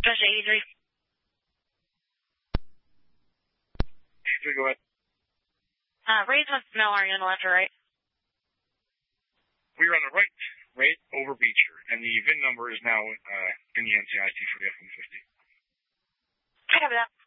Dispatch 83. 83, go ahead. Raise with Mel, are you on the left or right? We're on the right over Beecher, and the VIN number is now in the NCIC for the F-150. I have that.